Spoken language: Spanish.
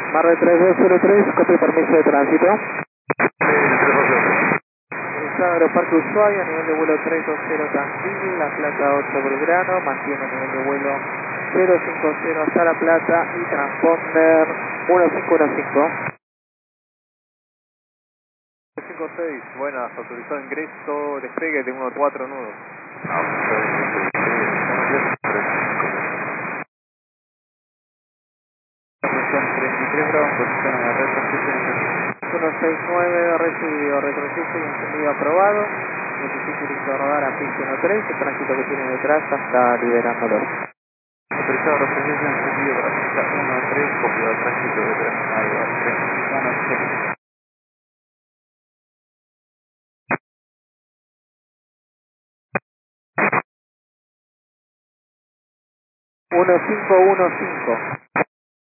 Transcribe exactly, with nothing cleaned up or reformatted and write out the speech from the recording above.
Mar de tres dos cero tres, copia permiso de tránsito. Estado Aeroparque Ushuaia, nivel de vuelo tres dos cero Tandil, La Plata ocho Belgrano, mantiene nivel de vuelo cero cinco cero hasta La Plata y transponder uno cinco uno cinco. cinco seis, buenas, autorizado ingreso, despegue de uno cuatro nudos. Posición treinta y tres grados, posición en la red uno seis nueve, recibido, retroceso y encendido aprobado. Necesito listo a rodar a piso uno tres, el tránsito que tiene detrás hasta liberándolo. autorizado, retroceso encendido para pista uno tres, copiado al tránsito de terminal uno seis. uno cinco uno cinco.